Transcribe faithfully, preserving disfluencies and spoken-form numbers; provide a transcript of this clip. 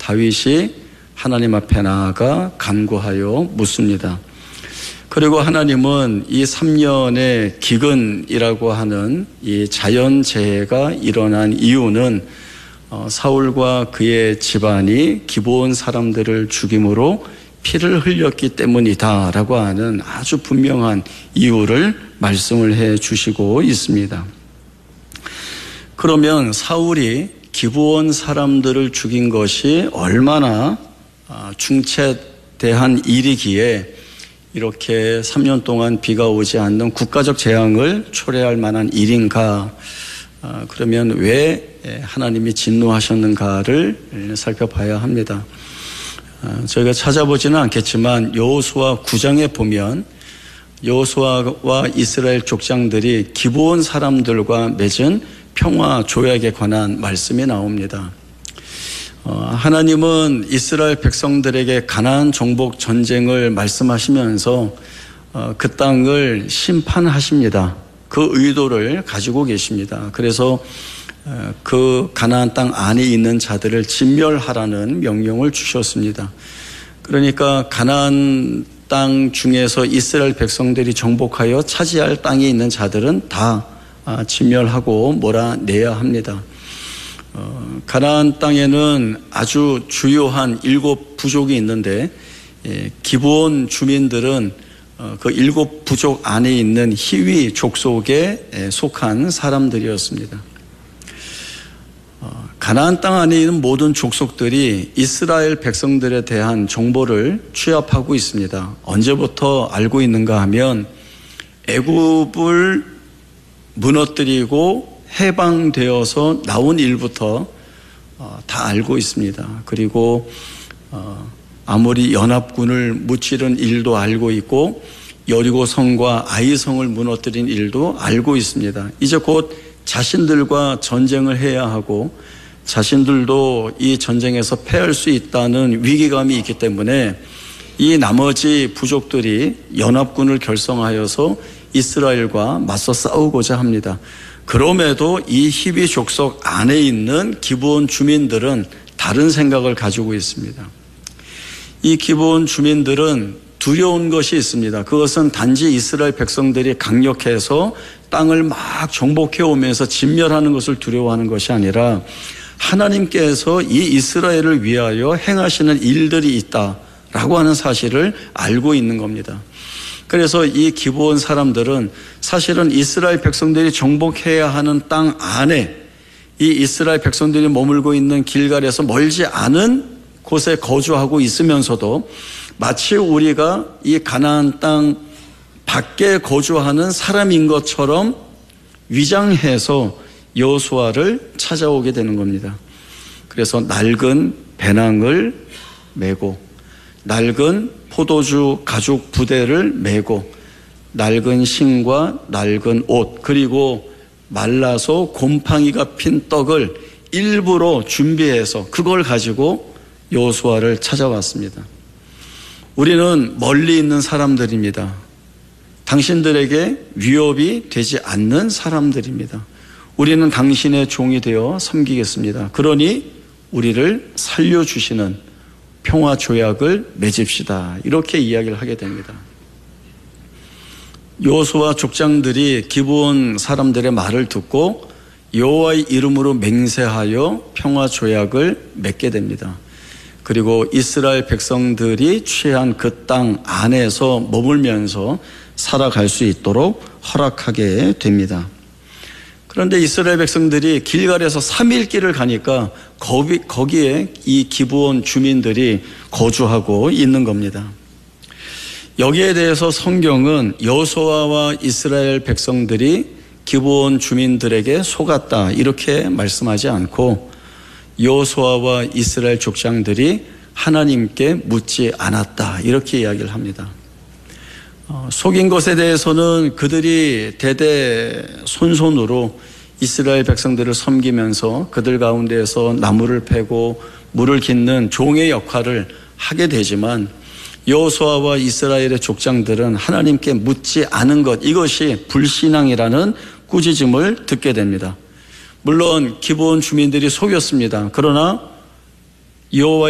다윗이 하나님 앞에 나아가 간구하여 묻습니다. 그리고 하나님은 이 삼 년의 기근이라고 하는 이 자연재해가 일어난 이유는 사울과 그의 집안이 기브온 사람들을 죽임으로 피를 흘렸기 때문이다라고 하는 아주 분명한 이유를 말씀을 해 주시고 있습니다. 그러면 사울이 기브온 사람들을 죽인 것이 얼마나 중체대한 일이기에 이렇게 삼 년 동안 비가 오지 않는 국가적 재앙을 초래할 만한 일인가? 그러면 왜 하나님이 진노하셨는가를 살펴봐야 합니다. 저희가 찾아보지는 않겠지만 여호수아 구 장에 보면 여호수아와 이스라엘 족장들이 기브온 사람들과 맺은 평화 조약에 관한 말씀이 나옵니다. 하나님은 이스라엘 백성들에게 가나안 정복 전쟁을 말씀하시면서 그 땅을 심판하십니다. 그 의도를 가지고 계십니다. 그래서 그 가나안 땅 안에 있는 자들을 진멸하라는 명령을 주셨습니다. 그러니까 가나안 땅 중에서 이스라엘 백성들이 정복하여 차지할 땅에 있는 자들은 다 진멸하고 몰아내야 합니다. 어, 가나안 땅에는 아주 주요한 일곱 부족이 있는데 예, 기브온 주민들은 어, 그 일곱 부족 안에 있는 히위 족속에 예, 속한 사람들이었습니다. 어, 가나안 땅 안에 있는 모든 족속들이 이스라엘 백성들에 대한 정보를 취합하고 있습니다. 언제부터 알고 있는가 하면 애굽을 무너뜨리고 해방되어서 나온 일부터 다 알고 있습니다. 그리고 아모리 연합군을 무찌른 일도 알고 있고 여리고성과 아이성을 무너뜨린 일도 알고 있습니다. 이제 곧 자신들과 전쟁을 해야 하고 자신들도 이 전쟁에서 패할 수 있다는 위기감이 있기 때문에 이 나머지 부족들이 연합군을 결성하여서 이스라엘과 맞서 싸우고자 합니다. 그럼에도 이 히위 족속 안에 있는 기브온 주민들은 다른 생각을 가지고 있습니다. 이 기브온 주민들은 두려운 것이 있습니다. 그것은 단지 이스라엘 백성들이 강력해서 땅을 막 정복해 오면서 진멸하는 것을 두려워하는 것이 아니라 하나님께서 이 이스라엘을 위하여 행하시는 일들이 있다라고 하는 사실을 알고 있는 겁니다. 그래서 이 기브온 사람들은 사실은 이스라엘 백성들이 정복해야 하는 땅 안에 이 이스라엘 백성들이 머물고 있는 길갈에서 멀지 않은 곳에 거주하고 있으면서도 마치 우리가 이 가나안 땅 밖에 거주하는 사람인 것처럼 위장해서 여호수아를 찾아오게 되는 겁니다. 그래서 낡은 배낭을 메고 낡은 포도주 가죽 부대를 메고 낡은 신과 낡은 옷 그리고 말라서 곰팡이가 핀 떡을 일부러 준비해서 그걸 가지고 여호수아를 찾아왔습니다. 우리는 멀리 있는 사람들입니다. 당신들에게 위협이 되지 않는 사람들입니다. 우리는 당신의 종이 되어 섬기겠습니다. 그러니 우리를 살려주시는 평화 조약을 맺읍시다. 이렇게 이야기를 하게 됩니다. 여호수아 족장들이 기브온 사람들의 말을 듣고 여호와의 이름으로 맹세하여 평화 조약을 맺게 됩니다. 그리고 이스라엘 백성들이 취한 그 땅 안에서 머물면서 살아갈 수 있도록 허락하게 됩니다. 그런데 이스라엘 백성들이 길갈에서 삼 일 길을 가니까 거기, 거기에 이 기브온 주민들이 거주하고 있는 겁니다. 여기에 대해서 성경은 여호수아와 이스라엘 백성들이 기브온 주민들에게 속았다 이렇게 말씀하지 않고 여호수아와 이스라엘 족장들이 하나님께 묻지 않았다 이렇게 이야기를 합니다. 어, 속인 것에 대해서는 그들이 대대손손으로 이스라엘 백성들을 섬기면서 그들 가운데에서 나무를 패고 물을 깃는 종의 역할을 하게 되지만 여호수아와 이스라엘의 족장들은 하나님께 묻지 않은 것 이것이 불신앙이라는 꾸짖음을 듣게 됩니다. 물론 기브온 주민들이 속였습니다. 그러나 여호와